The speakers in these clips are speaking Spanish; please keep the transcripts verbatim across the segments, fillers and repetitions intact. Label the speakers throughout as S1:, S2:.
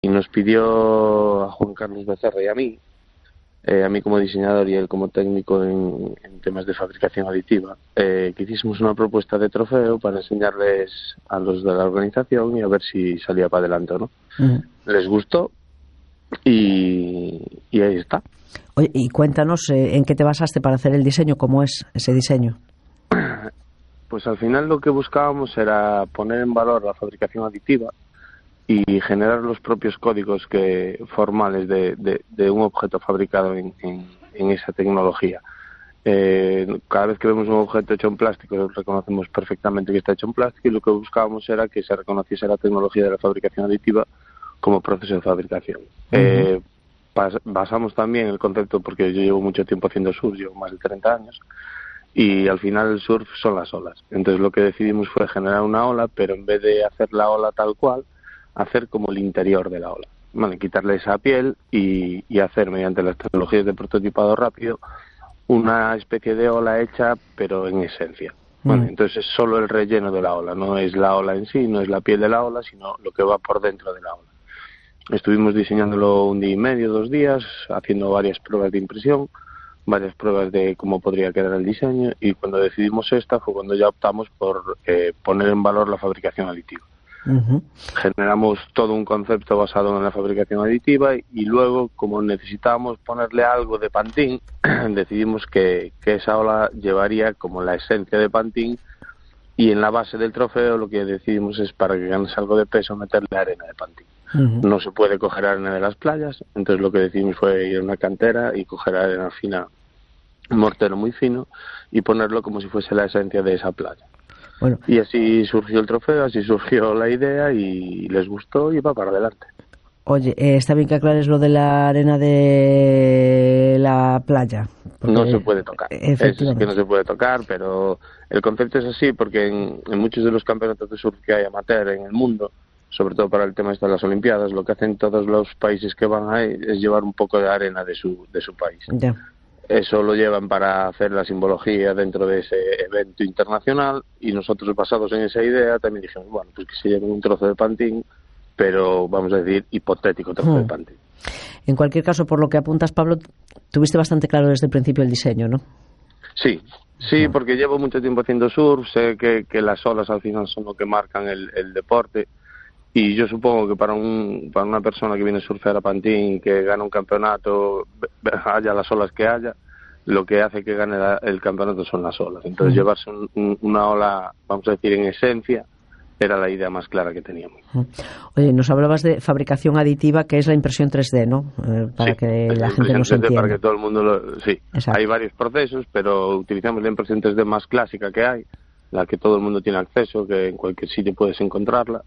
S1: y nos pidió a Juan Carlos Becerra y a mí, eh, a mí como diseñador y él como técnico en, en temas de fabricación aditiva, eh, que hiciésemos una propuesta de trofeo para enseñarles a los de la organización y a ver si salía para adelante o no. Uh-huh. Les gustó y, y ahí está.
S2: Oye, y cuéntanos, eh, ¿en qué te basaste para hacer el diseño? ¿Cómo es ese diseño?
S1: Pues al final lo que buscábamos era poner en valor la fabricación aditiva y generar los propios códigos que formales de, de, de un objeto fabricado en, en, en esa tecnología. Eh, cada vez que vemos un objeto hecho en plástico reconocemos perfectamente que está hecho en plástico, y lo que buscábamos era que se reconociese la tecnología de la fabricación aditiva como proceso de fabricación. Uh-huh. Eh, basamos también el concepto, porque yo llevo mucho tiempo haciendo surf, llevo más de treinta años, y al final el surf son las olas. Entonces lo que decidimos fue generar una ola, pero en vez de hacer la ola tal cual, hacer como el interior de la ola, ¿vale? Quitarle esa piel y, y hacer mediante las tecnologías de prototipado rápido una especie de ola hecha pero en esencia, ¿vale? Mm. Entonces es solo el relleno de la ola, no es la ola en sí, no es la piel de la ola, sino lo que va por dentro de la ola. Estuvimos diseñándolo un día y medio, dos días, haciendo varias pruebas de impresión, varias pruebas de cómo podría quedar el diseño, y cuando decidimos esta fue cuando ya optamos por eh, poner en valor la fabricación aditiva. Uh-huh. Generamos todo un concepto basado en la fabricación aditiva y luego, como necesitábamos ponerle algo de Pantene, decidimos que, que esa ola llevaría como la esencia de Pantene, y en la base del trofeo lo que decidimos es, para que ganes algo de peso, meterle arena de Pantene. Uh-huh. No se puede coger arena de las playas, entonces lo que decidimos fue ir a una cantera y coger arena fina, un mortero muy fino, y ponerlo como si fuese la esencia de esa playa. Bueno. Y así surgió el trofeo, así surgió la idea y les gustó y va para adelante.
S2: Oye, eh, está bien que aclares lo de la arena de la playa.
S1: Porque no se puede tocar. Eso es que no se puede tocar, pero el concepto es así porque en, en muchos de los campeonatos de surf que hay amateur en el mundo, sobre todo para el tema de las Olimpiadas, lo que hacen todos los países que van ahí es llevar un poco de arena de su, de su país. Ya. Eso lo llevan para hacer la simbología dentro de ese evento internacional, y nosotros, basados en esa idea, también dijimos, bueno, pues que se lleven un trozo de Pantene, pero vamos a decir hipotético trozo hmm. de Pantene.
S2: En cualquier caso, por lo que apuntas, Pablo, tuviste bastante claro desde el principio el diseño, ¿no?
S1: Sí, sí, hmm. porque llevo mucho tiempo haciendo surf, sé que, que las olas al final son lo que marcan el, el deporte. Y yo supongo que para un para una persona que viene a surfear a Pantene, que gana un campeonato, haya las olas que haya, lo que hace que gane la, el campeonato son las olas. Entonces, uh-huh. llevarse un, un, una ola, vamos a decir, en esencia, era la idea más clara que teníamos.
S2: Uh-huh. Oye, nos hablabas de fabricación aditiva, que es la impresión tres D, ¿no? Eh, para
S1: sí,
S2: que la gente nos entienda.
S1: Para que todo el mundo lo... Sí, exacto. Hay varios procesos, pero utilizamos la impresión tres D más clásica que hay, la que todo el mundo tiene acceso, que en cualquier sitio puedes encontrarla.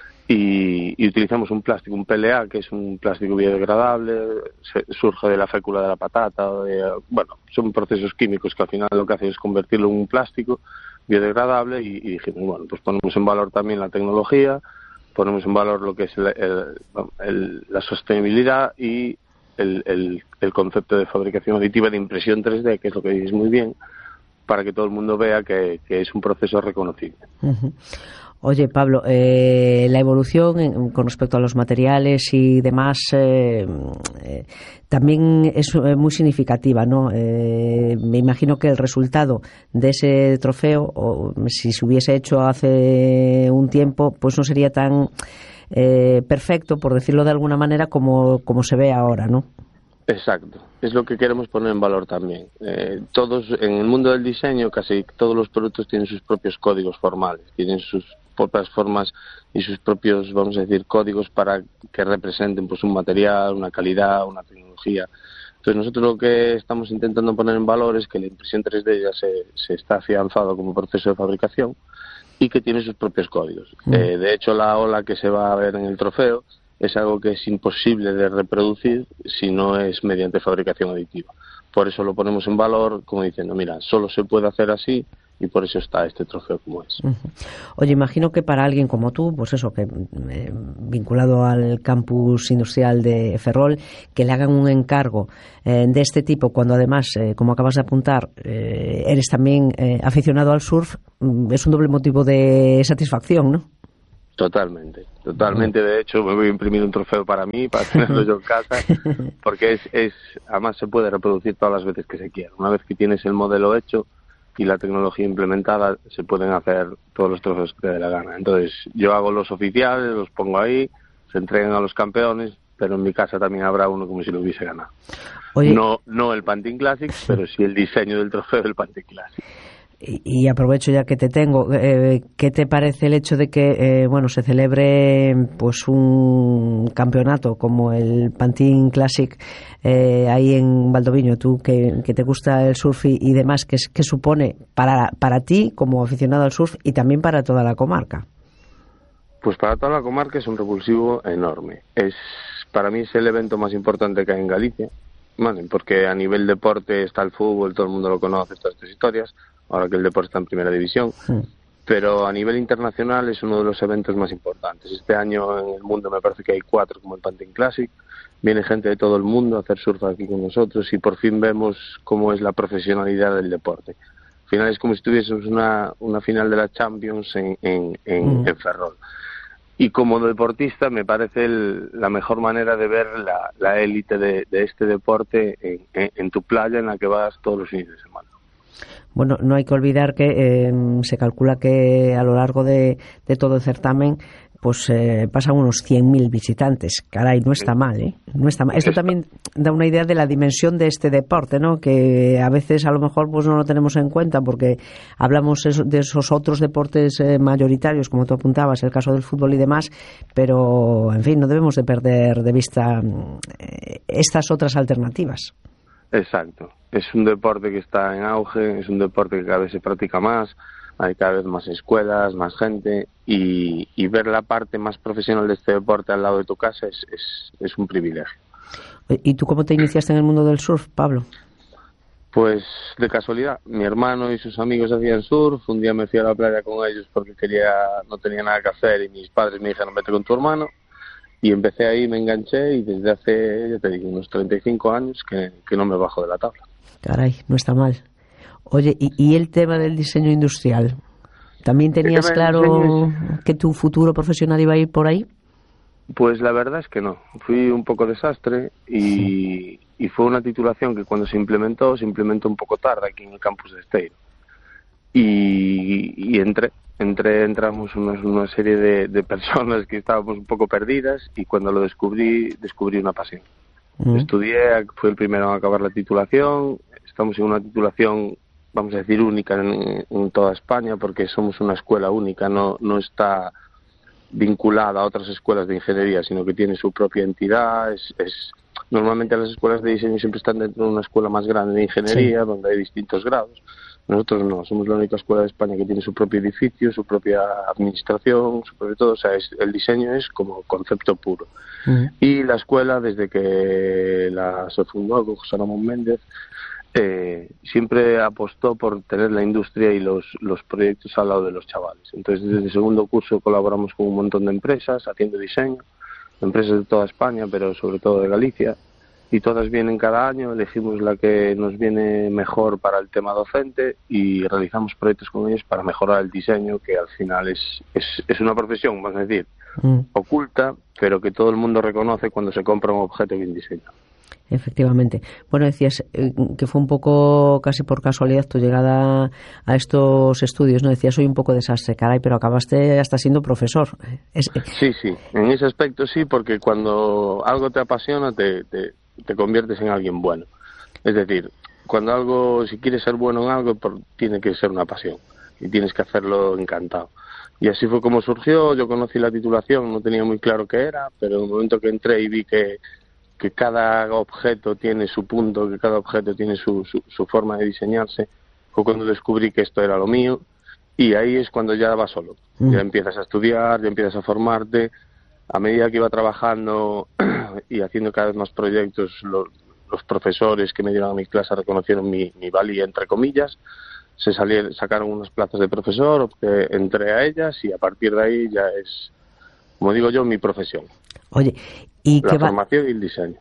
S1: Y, y utilizamos un plástico, un P L A, que es un plástico biodegradable, se, surge de la fécula de la patata, de, bueno, son procesos químicos que al final lo que hacen es convertirlo en un plástico biodegradable, y, y dijimos, bueno, pues ponemos en valor también la tecnología, ponemos en valor lo que es el, el, el, la sostenibilidad y el, el, el concepto de fabricación aditiva de impresión tres D, que es lo que dices muy bien, para que todo el mundo vea que, que es un proceso reconocible.
S2: Uh-huh. Oye, Pablo, eh, la evolución en, con respecto a los materiales y demás eh, eh, también es eh, muy significativa, ¿no? Eh, me imagino que el resultado de ese trofeo, o si se hubiese hecho hace un tiempo, pues no sería tan eh, perfecto, por decirlo de alguna manera, como, como se ve ahora, ¿no?
S1: Exacto, es lo que queremos poner en valor también. Eh, todos, en el mundo del diseño, casi todos los productos tienen sus propios códigos formales, tienen sus propias formas y sus propios, vamos a decir, códigos para que representen pues un material, una calidad, una tecnología. Entonces nosotros lo que estamos intentando poner en valor es que la impresión tres D ya se, se está afianzado como proceso de fabricación y que tiene sus propios códigos. Mm. Eh, de hecho, la ola que se va a ver en el trofeo es algo que es imposible de reproducir si no es mediante fabricación aditiva. Por eso lo ponemos en valor, como diciendo, mira, solo se puede hacer así, y por eso está este trofeo como es.
S2: Uh-huh. Oye, imagino que para alguien como tú, pues eso, que eh, vinculado al campus industrial de Ferrol, que le hagan un encargo eh, de este tipo, cuando además, eh, como acabas de apuntar, eh, eres también eh, aficionado al surf, es un doble motivo de satisfacción, ¿no?
S1: Totalmente, totalmente. De hecho, me voy a imprimir un trofeo para mí, para tenerlo yo en casa, porque es, es, además se puede reproducir todas las veces que se quiera. Una vez que tienes el modelo hecho y la tecnología implementada, se pueden hacer todos los trofeos que te dé la gana. Entonces, yo hago los oficiales, los pongo ahí, se entregan a los campeones, pero en mi casa también habrá uno como si lo hubiese ganado. Oye, no, no el Pantin Classic, pero sí el diseño del trofeo del Pantin Classic.
S2: Y aprovecho ya que te tengo, eh, ¿qué te parece el hecho de que eh, bueno se celebre pues un campeonato como el Pantin Classic eh, ahí en Valdoviño? Tú que, que te gusta el surf y, y demás, ¿qué, qué supone para, para ti como aficionado al surf y también para toda la comarca?
S1: Pues para toda la comarca es un revulsivo enorme. Es para mí es el evento más importante que hay en Galicia, ¿vale? Porque a nivel deporte está el fútbol, todo el mundo lo conoce, todas estas historias, ahora que el deporte está en primera división, sí. Pero a nivel internacional es uno de los eventos más importantes. Este año en el mundo me parece que hay cuatro como el Pantin Classic, viene gente de todo el mundo a hacer surf aquí con nosotros y por fin vemos cómo es la profesionalidad del deporte. Al final es como si tuviésemos una, una final de la Champions en, en, en, mm. en Ferrol. Y como deportista me parece el, la mejor manera de ver la, la élite de, de este deporte en, en, en tu playa en la que vas todos los fines de semana.
S2: Bueno, no hay que olvidar que eh, se calcula que a lo largo de, de todo el certamen pues eh, pasan unos cien mil visitantes. Caray, no está mal, ¿eh? No está mal. Esto también da una idea de la dimensión de este deporte, ¿no? Que a veces a lo mejor pues no lo tenemos en cuenta porque hablamos de esos otros deportes eh, mayoritarios, como tú apuntabas, el caso del fútbol y demás, pero, en fin, no debemos de perder de vista eh, estas otras alternativas.
S1: Exacto. Es un deporte que está en auge, es un deporte que cada vez se practica más, hay cada vez más escuelas, más gente, y, y ver la parte más profesional de este deporte al lado de tu casa es, es, es un privilegio.
S2: ¿Y tú cómo te iniciaste en el mundo del surf, Pablo?
S1: Pues de casualidad. Mi hermano y sus amigos hacían surf, un día me fui a la playa con ellos porque quería, no tenía nada que hacer y mis padres me dijeron vete con tu hermano. Y empecé ahí, me enganché y desde hace, ya te digo, unos treinta y cinco años que, que no me bajo de la tabla.
S2: Caray, no está mal. Oye, ¿y, y el tema del diseño industrial? ¿También tenías claro es... que tu futuro profesional iba a ir por ahí?
S1: Pues la verdad es que no. Fui un poco desastre y, sí. y fue una titulación que cuando se implementó, se implementó un poco tarde aquí en el campus de Esteiro. Y, y entré. Entré, entramos una, una serie de, de personas que estábamos un poco perdidas y cuando lo descubrí, descubrí una pasión. Mm. Estudié, fui el primero a acabar la titulación, estamos en una titulación, vamos a decir, única en, en toda España porque somos una escuela única, no, no está vinculada a otras escuelas de ingeniería, sino que tiene su propia entidad. Es, es normalmente las escuelas de diseño siempre están dentro de una escuela más grande de ingeniería, sí. Donde hay distintos grados. Nosotros no, somos la única escuela de España que tiene su propio edificio, su propia administración, su propio todo, o sea, es, el diseño es como concepto puro. Uh-huh. Y la escuela, desde que la se fundó con José Ramón Méndez, eh, siempre apostó por tener la industria y los, los proyectos al lado de los chavales. Entonces, desde el segundo curso colaboramos con un montón de empresas haciendo diseño, empresas de toda España, pero sobre todo de Galicia. Y todas vienen cada año, elegimos la que nos viene mejor para el tema docente y realizamos proyectos con ellos para mejorar el diseño, que al final es, es, es una profesión, vamos a decir, mm. oculta, pero que todo el mundo reconoce cuando se compra un objeto bien diseñado.
S2: Efectivamente. Bueno, decías eh, que fue un poco casi por casualidad tu llegada a estos estudios, ¿no? Decías, soy un poco desastre, caray, pero acabaste hasta siendo profesor. Es...
S1: Sí, sí, en ese aspecto sí, porque cuando algo te apasiona te... te te conviertes en alguien bueno. Es decir, cuando algo, si quieres ser bueno en algo, por, tiene que ser una pasión y tienes que hacerlo encantado. Y así fue como surgió. Yo conocí la titulación, no tenía muy claro qué era, pero en el momento que entré y vi que, que cada objeto tiene su punto, que cada objeto tiene su, su, su forma de diseñarse, fue cuando descubrí que esto era lo mío y ahí es cuando ya vas solo. Mm. Ya empiezas a estudiar, ya empiezas a formarte. A medida que iba trabajando y haciendo cada vez más proyectos, los, los profesores que me dieron a mi clase reconocieron mi, mi valía, entre comillas, se salieron, sacaron unas plazas de profesor, entré a ellas y a partir de ahí ya es, como digo yo, mi profesión.
S2: Oye, ¿y
S1: la
S2: qué
S1: formación
S2: va...
S1: y el diseño.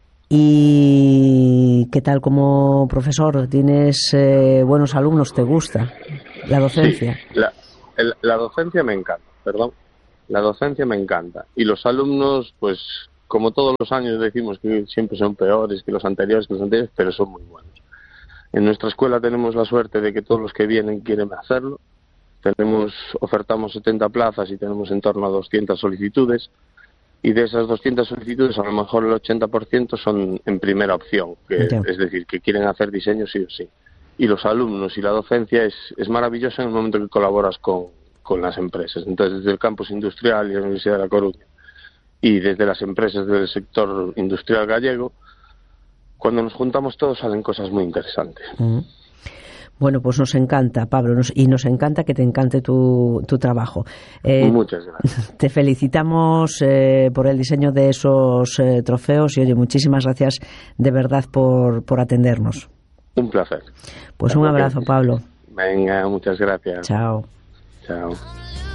S2: ¿Y qué tal como profesor? ¿Tienes eh, buenos alumnos? ¿Te gusta la docencia?
S1: Sí, la, el, la docencia me encanta, perdón. La docencia me encanta. Y los alumnos, pues, como todos los años decimos que siempre son peores que los anteriores, que los anteriores, pero son muy buenos. En nuestra escuela tenemos la suerte de que todos los que vienen quieren hacerlo. Tenemos, ofertamos setenta plazas y tenemos en torno a doscientas solicitudes. Y de esas doscientas solicitudes, a lo mejor el ochenta por ciento son en primera opción, que, yeah. es decir, que quieren hacer diseño sí o sí. Y los alumnos y la docencia es, es maravillosa en el momento que colaboras con, con las empresas. Entonces, desde el campus industrial y la Universidad de La Coruña, y desde las empresas del sector industrial gallego, cuando nos juntamos todos salen cosas muy interesantes.
S2: Mm. Bueno, pues nos encanta, Pablo, nos, y nos encanta que te encante tu, tu trabajo.
S1: Eh, Muchas gracias.
S2: Te felicitamos eh, por el diseño de esos eh, trofeos y, oye, muchísimas gracias de verdad por, por atendernos.
S1: Un placer.
S2: Pues un abrazo, Pablo.
S1: Venga, muchas gracias.
S2: Chao.
S1: Chao.